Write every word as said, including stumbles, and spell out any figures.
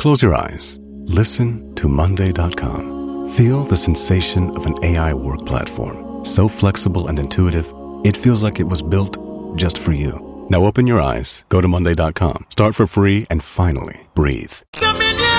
close your eyes. Listen to Monday dot com. Feel the sensation of an A I work platform. So flexible and intuitive, it feels like it was built just for you. Now open your eyes, go to Monday dot com, start for free, and finally breathe.